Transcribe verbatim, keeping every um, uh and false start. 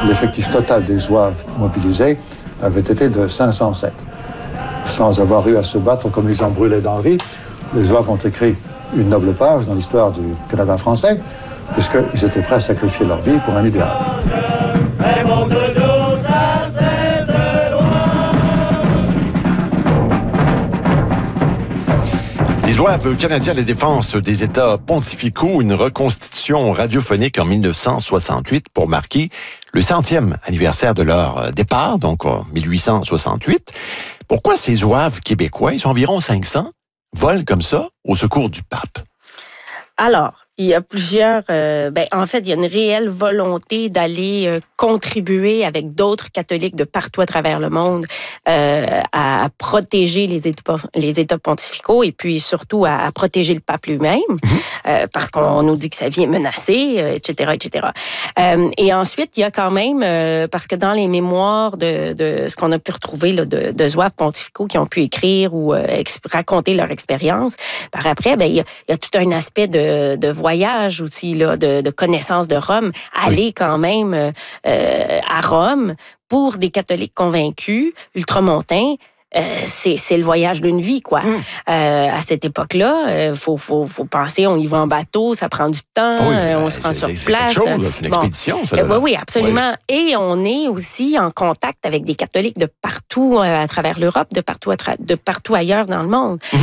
l'effectif total des Zouaves mobilisés avait été de cinq cent sept. Sans avoir eu à se battre comme ils en brûlaient d'envie, les Zouaves ont écrit une noble page dans l'histoire du Canada français, puisqu'ils étaient prêts à sacrifier leur vie pour un idéal. Les Zouaves canadiens de défense des États pontificaux, une reconstitution radiophonique en mille neuf cent soixante-huit pour marquer le centième anniversaire de leur départ, donc en mille huit cent soixante-huit. Pourquoi ces Zouaves québécois, ils sont environ cinq cents, volent comme ça au secours du pape? Alors, il y a plusieurs... Euh, ben, en fait, il y a une réelle volonté d'aller euh, contribuer avec d'autres catholiques de partout à travers le monde euh, à, à protéger les États, les États pontificaux et puis surtout à, à protéger le pape lui-même, mm-hmm. euh, parce qu'on nous dit que sa vie est menacée, euh, et cetera, et cetera. Euh, et ensuite, il y a quand même, euh, parce que dans les mémoires de, de ce qu'on a pu retrouver là, de, de Zouaves pontificaux qui ont pu écrire ou euh, ex- raconter leur expérience, par après, ben, il y a, il y a tout un aspect de, de voyage aussi, là, de, de connaissance de Rome, aller oui. quand même euh, à Rome pour des catholiques convaincus, ultramontains. Euh, c'est, c'est le voyage d'une vie, quoi. Mmh. Euh, à cette époque-là, il euh, faut, faut, faut penser, on y va en bateau, ça prend du temps, oui, euh, on se rend sur c'est place. C'est quelque chose, là, c'est une expédition, bon. ça. Euh, oui, oui, absolument. Oui. Et on est aussi en contact avec des catholiques de partout euh, à travers l'Europe, de partout, à tra- de partout ailleurs dans le monde. Mmh.